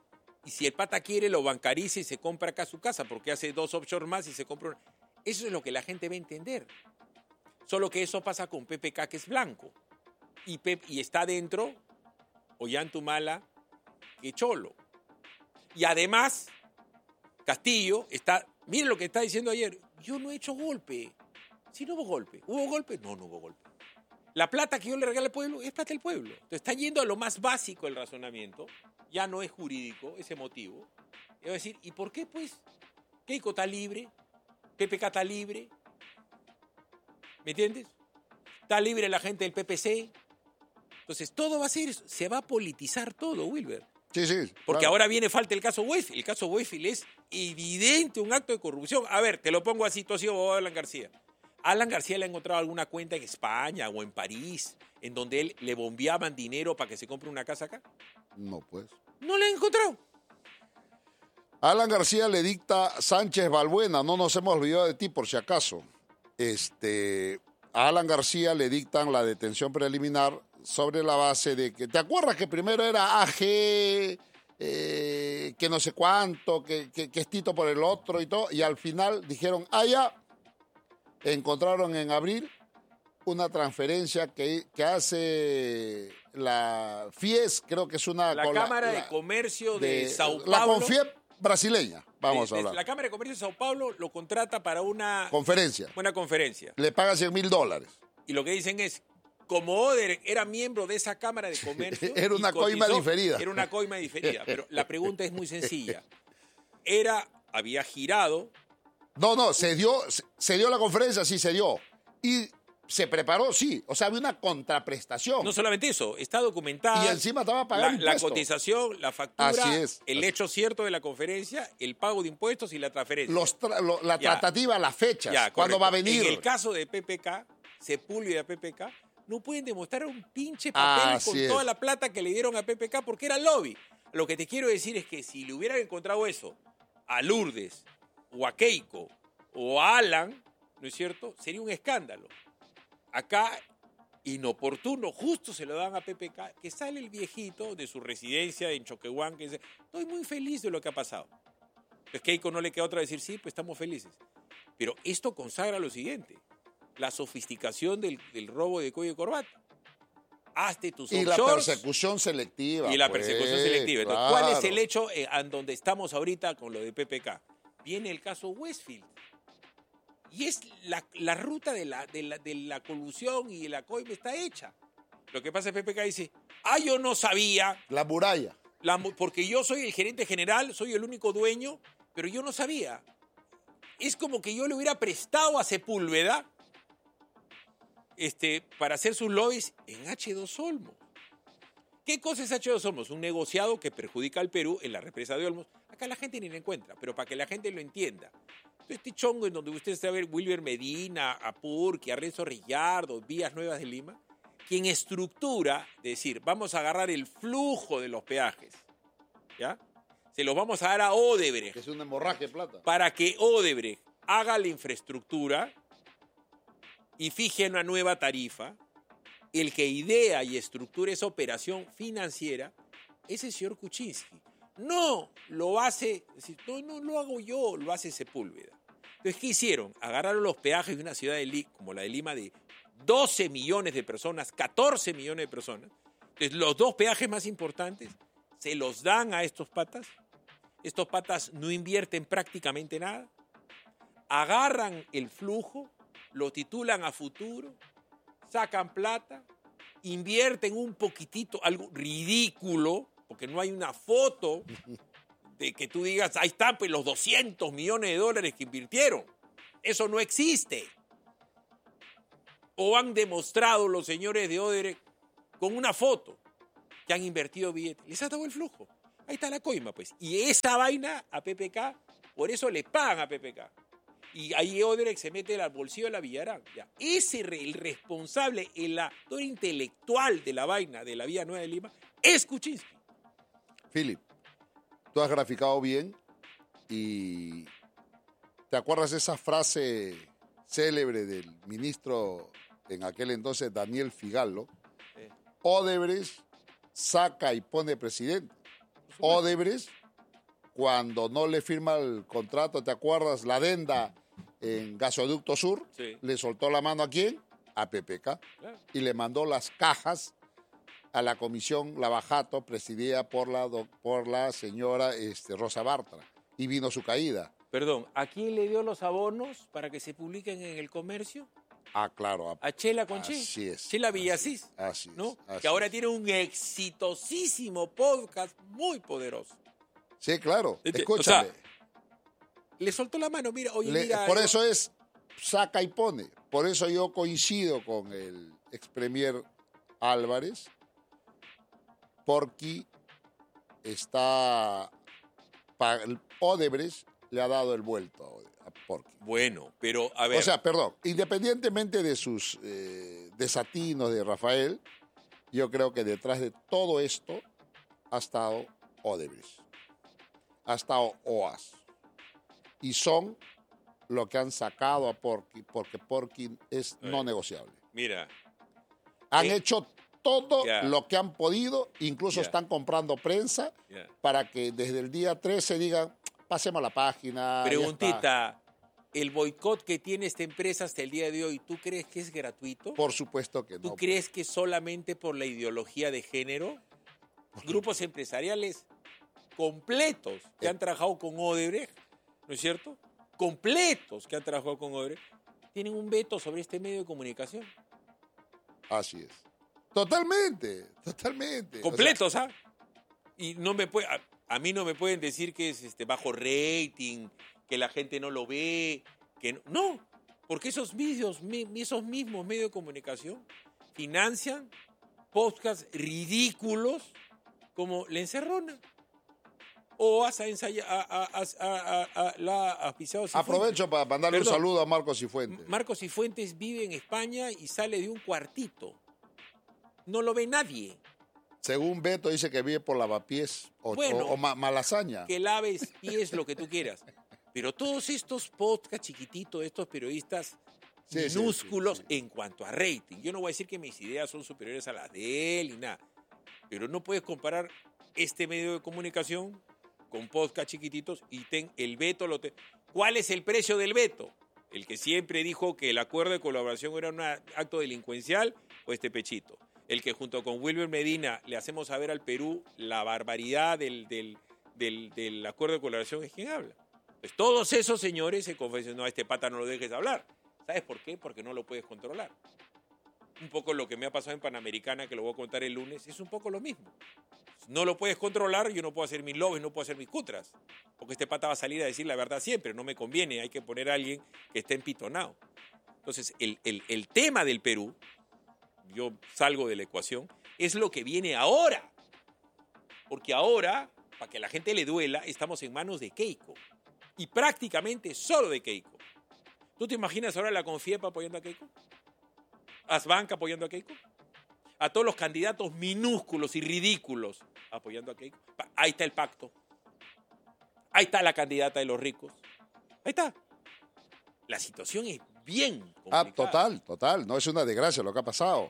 Y si el pata quiere, lo bancariza y se compra acá su casa, porque hace dos offshore más y se compra una... Eso es lo que la gente va a entender. Solo que eso pasa con P P K, que es blanco. Y, Pep, y está dentro Ollantumala, que Cholo. Y además, Castillo está... Miren lo que está diciendo ayer. Yo no he hecho golpe. Si no hubo golpe. ¿Hubo golpe? No, no hubo golpe. La plata que yo le regalo al pueblo es plata del pueblo. Entonces está yendo a lo más básico del razonamiento. Ya no es jurídico ese motivo. Y va a decir, ¿y por qué pues? Keiko está libre. P P K está libre. ¿Me entiendes? Está libre la gente del P P C. Entonces todo va a ser, se va a politizar todo, Wilber. Sí, sí. Porque claro. ahora viene falta el caso Westfield. El caso Westfield es evidente un acto de corrupción. A ver, te lo pongo así, tú has sido abogado de Alan García. ¿A Alan García le ha encontrado alguna cuenta en España o en París en donde él le bombeaban dinero para que se compre una casa acá? No, pues. No le han encontrado. Alan García le dicta Sánchez Balbuena, no nos hemos olvidado de ti por si acaso. Este, a Alan García le dictan la detención preliminar sobre la base de que, ¿te acuerdas que primero era A G, eh, que no sé cuánto, que, que, que es Tito por el otro y todo, y al final dijeron, ah, ya, encontraron en abril una transferencia que, que hace la FIES, creo que es una... La Cámara la, de Comercio de, de Sao Paulo. La Confiep brasileña, vamos de, a hablar. La Cámara de Comercio de Sao Paulo lo contrata para una... Conferencia. Una conferencia. Le paga cien mil dólares. Y lo que dicen es, como Oder era miembro de esa Cámara de Comercio... era una cotizó, coima diferida. Era una coima diferida, pero la pregunta es muy sencilla. Era, había girado... No, no, se dio, se dio la conferencia, sí se dio. Y se preparó, sí. O sea, había una contraprestación. No solamente eso, está documentada. Y encima estaba pagando la, la cotización, la factura, Así es. el hecho cierto de la conferencia, el pago de impuestos y la transferencia. Los tra lo, la ya. tratativa, las fechas, ya, cuándo va a venir. En el caso de P P K, Sepúlveda P P K, no pueden demostrar un pinche papel Así con es. toda la plata que le dieron a P P K porque era lobby. Lo que te quiero decir es que si le hubieran encontrado eso a Lourdes o a Keiko o a Alan, ¿no es cierto? Sería un escándalo. Acá, inoportuno, justo se lo dan a P P K, que sale el viejito de su residencia en Choquehuanca y dice, estoy muy feliz de lo que ha pasado. Pues Keiko no le queda otra decir, sí, pues estamos felices. Pero esto consagra lo siguiente, la sofisticación del, del robo de cuello y corbata. Hazte tus Y la offshores, persecución selectiva. Y la pues, persecución selectiva. Entonces, claro. ¿cuál es el hecho en, en donde estamos ahorita con lo de P P K? Viene el caso Westfield. Y es la, la ruta de la, de, la, de la colusión y de la coima está hecha. Lo que pasa es que P P K dice, ah, yo no sabía. La muralla. La, porque yo soy el gerente general, soy el único dueño, pero yo no sabía. Es como que yo le hubiera prestado a Sepúlveda este, para hacer sus lobbies en H dos Olmos. ¿Qué cosa es H dos Olmos? Un negociado que perjudica al Perú en la represa de Olmos. Acá la gente ni lo encuentra, pero para que la gente lo entienda. Este chongo en donde usted sabe Wilber Medina, Apurqui, Arrenzo Rillardo, Vías Nuevas de Lima, quien estructura, es decir, vamos a agarrar el flujo de los peajes, ¿ya? Se los vamos a dar a Odebrecht. Es un hemorraje de plata. Para que Odebrecht haga la infraestructura y fije una nueva tarifa. El que idea y estructura esa operación financiera es el señor Kuczynski. No lo hace, es decir, no, no lo hago yo, lo hace Sepúlveda. Entonces, ¿qué hicieron? Agarraron los peajes de una ciudad de Lima, como la de Lima, de doce millones de personas, catorce millones de personas. Entonces, los dos peajes más importantes se los dan a estos patas. Estos patas no invierten prácticamente nada. Agarran el flujo, lo titulan a futuro, sacan plata, invierten un poquitito, algo ridículo, porque no hay una foto de que tú digas, ahí están pues los doscientos millones de dólares que invirtieron. Eso no existe. O han demostrado los señores de Odebrecht con una foto que han invertido billetes. Les ha dado el flujo. Ahí está la coima, pues. Y esa vaina a P P K, por eso le pagan a P P K. Y ahí Odebrecht se mete al bolsillo de la Villarán. Ya. Ese, el responsable, el actor intelectual de la vaina de la Vía Nueva de Lima, es Kuczynski. Philip, tú has graficado bien y ¿te acuerdas esa frase célebre del ministro en aquel entonces, Daniel Figallo? Odebrecht saca y pone presidente. Odebrecht cuando no le firma el contrato, ¿te acuerdas? La adenda en Gasoducto Sur, Sí. le soltó la mano ¿a quién? A P P K. Claro. Y le mandó las cajas a la comisión Lavajato, presidida por la, doc- por la señora este, Rosa Bartra. Y vino su caída. Perdón, ¿a quién le dio los abonos para que se publiquen en el comercio? Ah, claro. a- A Chela Conché. Así es. Chela Villasís, Así es. ¿no? así Que ahora es. tiene un exitosísimo podcast muy poderoso. Sí, claro. Es que, Escúchame. o sea, le soltó la mano, mira, oye, Le- mira. por yo- eso es saca y pone. Por eso yo coincido con el ex premier Álvarez, porque está pa- el Odebrecht le ha dado el vuelto a Ode- a Porky. Bueno, pero a ver. O sea, perdón, independientemente de sus eh, desatinos de Rafael, yo creo que detrás de todo esto ha estado Odebrecht, ha estado O A S. Y son lo que han sacado a Porky, porque Porky es no negociable. Mira, Han Eh, hecho todo ya. lo que han podido, incluso Ya. están comprando prensa ya. para que desde el día trece digan, pasemos la página. ya está". Preguntita, el boicot que tiene esta empresa hasta el día de hoy, ¿tú crees que es gratuito? Por supuesto que ¿Tú no. crees que solamente por la ideología de género? Grupos empresariales completos que han trabajado con Odebrecht, ¿no es cierto? Completos que han trabajado con Odebrecht, tienen un veto sobre este medio de comunicación. Así es. Totalmente, totalmente. O sea, Completos, ¿ah? Y no me puede, a, a mí no me pueden decir que es este bajo rating, que la gente no lo ve, que no, no, porque esos medios, mi- esos mismos medios de comunicación financian podcasts ridículos como La Encerrona. O has ensaya- a, a, a, a, a- a- la ha auspiciado Cifuentes. aprovecho para mandarle Perdón. un saludo a Marcos Cifuentes. Marcos Cifuentes vive en España y sale de un cuartito. No lo ve nadie. Según Beto dice que vive por Lavapiés o, Bueno, o- o Ma- Malasaña. Que laves pies, lo que tú quieras. Pero todos estos podcasts chiquititos, estos periodistas Sí, sí, minúsculos en cuanto a rating. Yo no voy a decir que mis ideas son superiores a las de él y nada. Pero no puedes comparar este medio de comunicación con podcasts chiquititos y ten el veto. Lo te... ¿Cuál es el precio del veto? El que siempre dijo que el acuerdo de colaboración era un acto delincuencial o este pechito. El que junto con Wilber Medina le hacemos saber al Perú la barbaridad del, del, del, del acuerdo de colaboración es quien habla. Pues todos esos señores se confesan, no, a este pata no lo dejes hablar. ¿Sabes por qué? Porque no lo puedes controlar. Un poco lo que me ha pasado en Panamericana, que lo voy a contar el lunes, es un poco lo mismo. No lo puedes controlar, yo no puedo hacer mis lobbies, no puedo hacer mis cutras. Porque este pata va a salir a decir la verdad siempre, no me conviene, hay que poner a alguien que esté empitonado. Entonces, el, el, el tema del Perú, yo salgo de la ecuación, es lo que viene ahora. Porque ahora, para que a la gente le duela, estamos en manos de Keiko. Y prácticamente solo de Keiko. ¿Tú te imaginas ahora la Confiepa apoyando a Keiko? ¿Asbanca apoyando a Keiko? A todos los candidatos minúsculos y ridículos apoyando a Keiko. Pa- Ahí está el pacto. Ahí está la candidata de los ricos. Ahí está. La situación es bien complicada. Ah, total, total. No es una desgracia lo que ha pasado.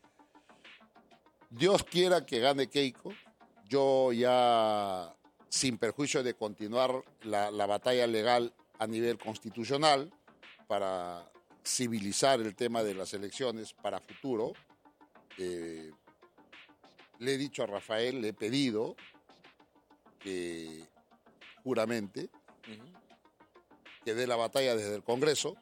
Dios quiera que gane Keiko. Yo ya, sin perjuicio de continuar la, la batalla legal a nivel constitucional para civilizar el tema de las elecciones para futuro, eh, le he dicho a Rafael, le he pedido que juramente Ujú. que dé la batalla desde el Congreso.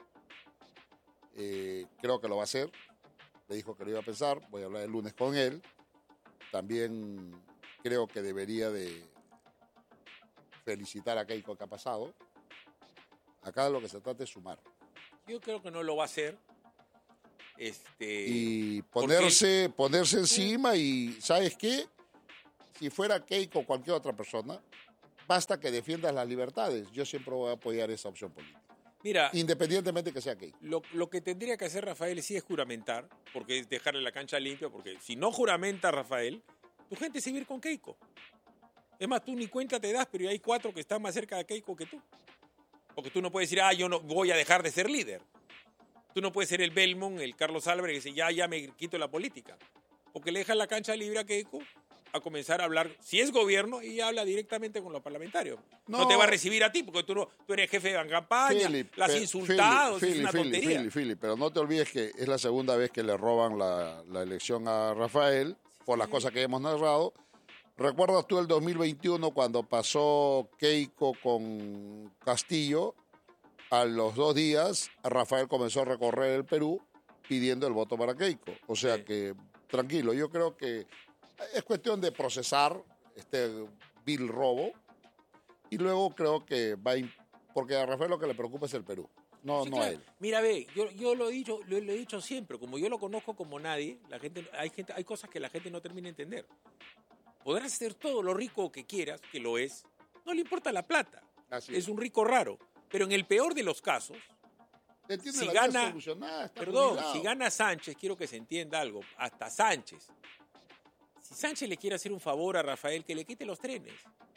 Eh, creo que lo va a hacer. Le dijo que lo iba a pensar. Voy a hablar el lunes con él. También creo que debería de felicitar a Keiko que ha pasado. Acá lo que se trata es sumar. Yo creo que no lo va a hacer. Este, Y porque- ponerse, ponerse encima y, ¿sabes qué? Si fuera Keiko o cualquier otra persona, basta que defiendas las libertades. Yo siempre voy a apoyar esa opción política. Mira, Independientemente que sea Keiko. lo, lo que tendría que hacer Rafael sí es juramentar, porque es dejarle la cancha limpia, porque si no juramenta Rafael, tu gente se va a ir con Keiko. Es más, tú ni cuenta te das, pero hay cuatro que están más cerca de Keiko que tú. Porque tú no puedes decir, ah, yo no voy a dejar de ser líder. Tú no puedes ser el Belmont, el Carlos Álvarez, que dice, ya, ya me quito la política. Porque le dejas la cancha libre a Keiko a comenzar a hablar, si es gobierno, y habla directamente con los parlamentarios. No, No. te va a recibir a ti, porque tú, no, tú eres jefe de campaña, Philip, las pe- insultado, Philip, es una Philip, tontería. Philip, Philip, pero no te olvides que es la segunda vez que le roban la, la elección a Rafael, por las cosas que hemos narrado. ¿Recuerdas tú el dos mil veintiuno cuando pasó Keiko con Castillo? A los dos días, Rafael comenzó a recorrer el Perú pidiendo el voto para Keiko. O sea Sí. que, tranquilo, yo creo que es cuestión de procesar este vil robo y luego creo que va a... im- Porque a Rafael lo que le preocupa es el Perú, no, Sí, no a claro. él. Mira, ve, yo, yo lo he dicho, lo, lo he dicho siempre, como yo lo conozco como nadie, la gente, hay gente, hay cosas que la gente no termina de entender. Podrás ser todo lo rico que quieras, que lo es, no le importa la plata. Así Es un rico raro. Pero en el peor de los casos, Él tiene si la vida gana, solucionada, está perdón, jubilado. si gana Sánchez, quiero que se entienda algo, hasta Sánchez. Si Sánchez le quiere hacer un favor a Rafael, que le quite los trenes.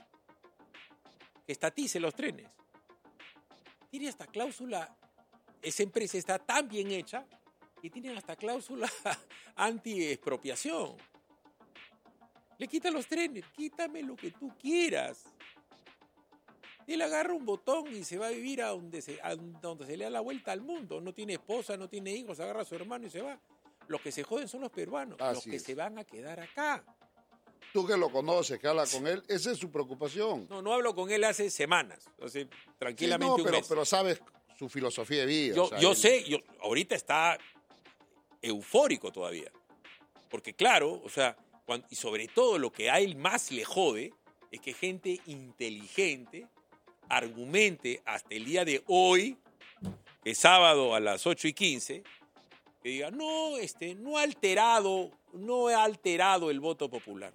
Que estatice los trenes. Tiene hasta cláusula, esa empresa está tan bien hecha que tiene hasta cláusula anti-expropiación. Le quita los trenes, quítame lo que tú quieras. Él agarra un botón y se va a vivir a donde se, a donde se le da la vuelta al mundo. No tiene esposa, no tiene hijos, agarra a su hermano y se va. Los que se joden son los peruanos, los Así que es. se van a quedar acá. Tú que lo conoces, que habla con él, esa es su preocupación. No, no hablo con él hace semanas, o sea, Sí, tranquilamente no, un pero, mes. pero sabes su filosofía de vida. Yo, o sea, yo él- sé, yo, ahorita está eufórico todavía. Porque claro, o sea, cuando- y sobre todo lo que a él más le jode es que gente inteligente argumente hasta el día de hoy, que es sábado a las ocho y quince, que diga, no, este, no ha alterado, no ha alterado el voto popular.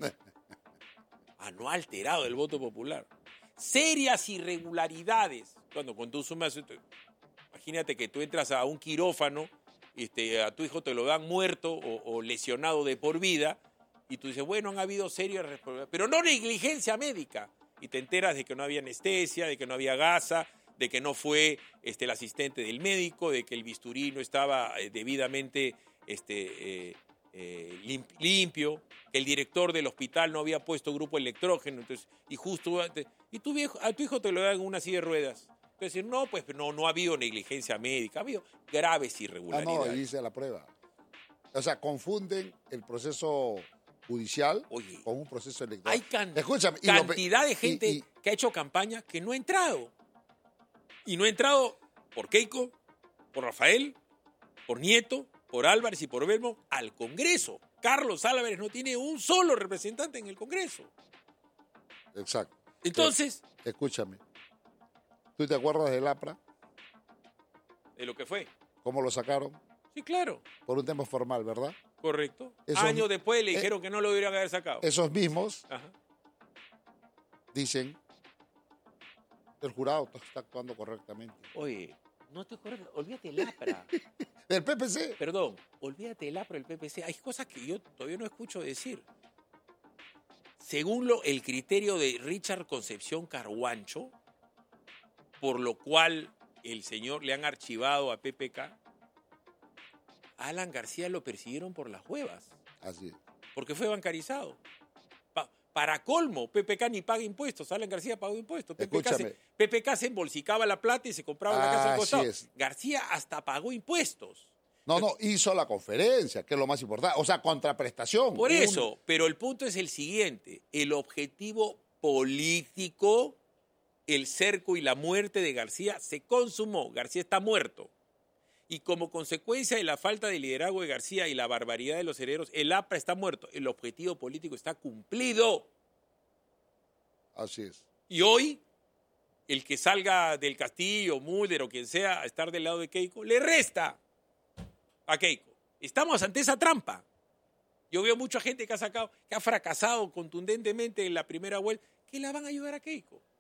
Ah, no ha alterado el voto popular. Serias irregularidades. Cuando, cuando tú sumas, imagínate que tú entras a un quirófano, este, a tu hijo te lo dan muerto o, o lesionado de por vida, y tú dices, bueno, han habido serias irregularidades, pero no negligencia médica. Y te enteras de que no había anestesia, de que no había gasa, de que no fue este, el asistente del médico, de que el bisturí no estaba eh, debidamente este, eh, eh, lim- limpio, que el director del hospital no había puesto grupo electrógeno, entonces, y justo antes- y tu viejo, a tu hijo te lo dan en una silla de ruedas. Entonces, no, pues no, no ha habido negligencia médica, ha habido graves Ah, no, irregularidades. ahí dice la prueba. O sea, confunden el proceso judicial con un proceso electoral. Hay can- Escúchame, y lo pe- cantidad de y- gente y- que ha hecho campaña que no ha entrado. Y no ha entrado por Keiko, por Rafael, por Nieto, por Álvarez y por Belmo al Congreso. Carlos Álvarez no tiene un solo representante en el Congreso. Exacto. Entonces, Eh, escúchame. ¿Tú te acuerdas del APRA? de lo que fue. ¿Cómo lo sacaron? Sí, claro, Por un tema formal, ¿verdad? correcto. Esos- Años después le eh, dijeron que no lo deberían haber sacado. Esos mismos Ajá. dicen, el jurado está actuando correctamente. Oye, no te acuerdas, olvídate el APRA. Del P P C. Perdón, olvídate del APRA del P P C. Hay cosas que yo todavía no escucho decir. Según lo, el criterio de Richard Concepción Carhuancho, por lo cual el señor le han archivado a P P K, a Alan García lo persiguieron por las huevas, Así es. porque fue bancarizado. Pa- para colmo, P P K ni paga impuestos, Alan García pagó impuestos. P P K se, Escúchame. P P K se embolsicaba la plata y se compraba la casa al Así costado. es. García hasta pagó impuestos. No, no, hizo la conferencia, que es lo más importante. O sea, contraprestación. Por Un- eso, pero el punto es el siguiente, el objetivo político, el cerco y la muerte de García se consumó, García está muerto. Y como consecuencia de la falta de liderazgo de García y la barbaridad de los herederos, el APRA está muerto, el objetivo político está cumplido. Así es. Y hoy, el que salga del Castillo, Mulder o quien sea a estar del lado de Keiko, le resta a Keiko. Estamos ante esa trampa. Yo veo mucha gente que ha sacado, que ha fracasado contundentemente en la primera vuelta, que la van a ayudar a Keiko.